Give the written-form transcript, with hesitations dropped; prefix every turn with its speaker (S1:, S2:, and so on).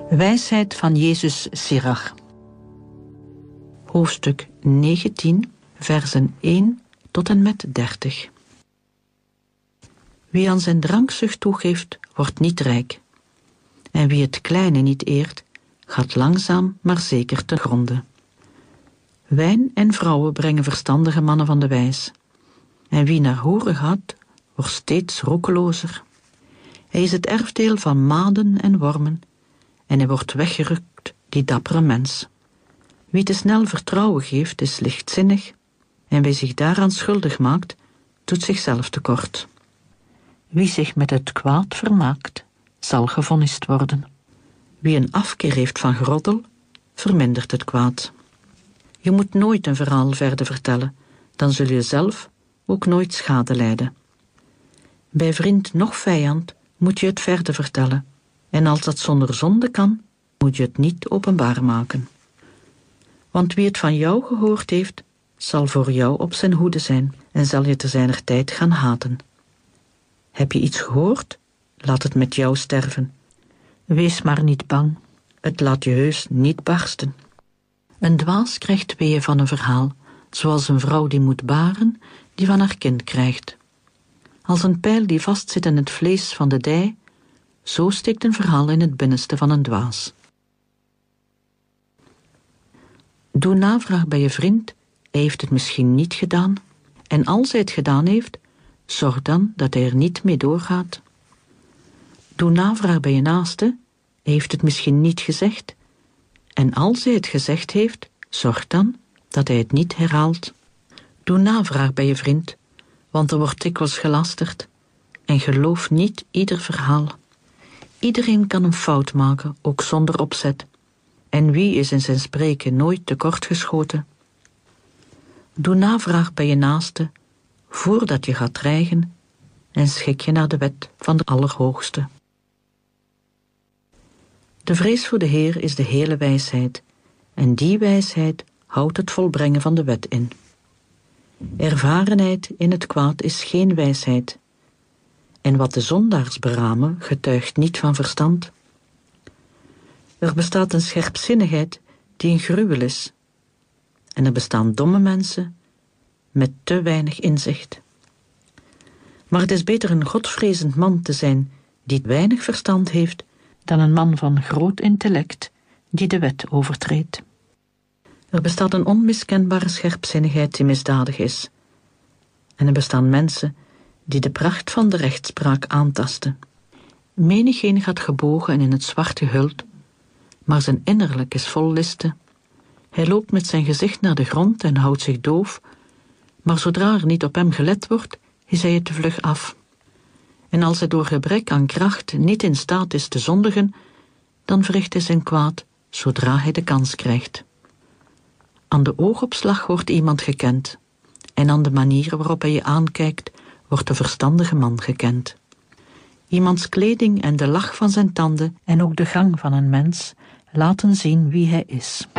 S1: Wijsheid van Jezus Sirach. Hoofdstuk 19, versen 1 tot en met 30. Wie aan zijn drankzucht toegeeft, wordt niet rijk. En wie het kleine niet eert, gaat langzaam maar zeker ten gronde. Wijn en vrouwen brengen verstandige mannen van de wijs. En wie naar horen gaat, wordt steeds roekelozer. Hij is het erfdeel van maden en wormen, en hij wordt weggerukt, die dappere mens. Wie te snel vertrouwen geeft, is lichtzinnig, en wie zich daaraan schuldig maakt, doet zichzelf tekort. Wie zich met het kwaad vermaakt, zal gevonnist worden. Wie een afkeer heeft van geroddel, vermindert het kwaad. Je moet nooit een verhaal verder vertellen, dan zul je zelf ook nooit schade lijden. Bij vriend noch vijand moet je het verder vertellen, en als dat zonder zonde kan, moet je het niet openbaar maken. Want wie het van jou gehoord heeft, zal voor jou op zijn hoede zijn en zal je te zijner tijd gaan haten. Heb je iets gehoord? Laat het met jou sterven. Wees maar niet bang, het laat je heus niet barsten. Een dwaas krijgt weeën van een verhaal, zoals een vrouw die moet baren, die van haar kind krijgt. Als een pijl die vastzit in het vlees van de dij, zo steekt een verhaal in het binnenste van een dwaas. Doe navraag bij je vriend, hij heeft het misschien niet gedaan, en als hij het gedaan heeft, zorg dan dat hij er niet mee doorgaat. Doe navraag bij je naaste, hij heeft het misschien niet gezegd, en als hij het gezegd heeft, zorg dan dat hij het niet herhaalt. Doe navraag bij je vriend, want er wordt dikwijls gelasterd, en geloof niet ieder verhaal. Iedereen kan een fout maken, ook zonder opzet. En wie is in zijn spreken nooit tekortgeschoten? Doe navraag bij je naaste, voordat je gaat dreigen, en schik je naar de wet van de Allerhoogste. De vrees voor de Heer is de hele wijsheid, en die wijsheid houdt het volbrengen van de wet in. Ervarenheid in het kwaad is geen wijsheid, en wat de zondaars beramen getuigt niet van verstand. Er bestaat een scherpzinnigheid die een gruwel is, en er bestaan domme mensen met te weinig inzicht. Maar het is beter een godvrezend man te zijn die weinig verstand heeft, dan een man van groot intellect die de wet overtreedt. Er bestaat een onmiskenbare scherpzinnigheid die misdadig is, en er bestaan mensen die de pracht van de rechtspraak aantasten. Menigeen gaat gebogen en in het zwart gehuld, maar zijn innerlijk is vol listen. Hij loopt met zijn gezicht naar de grond en houdt zich doof, maar zodra er niet op hem gelet wordt, is hij het te vlug af. En als hij door gebrek aan kracht niet in staat is te zondigen, dan verricht hij zijn kwaad zodra hij de kans krijgt. Aan de oogopslag wordt iemand gekend, en aan de manier waarop hij je aankijkt, wordt de verstandige man gekend. Iemands kleding en de lach van zijn tanden en ook de gang van een mens laten zien wie hij is.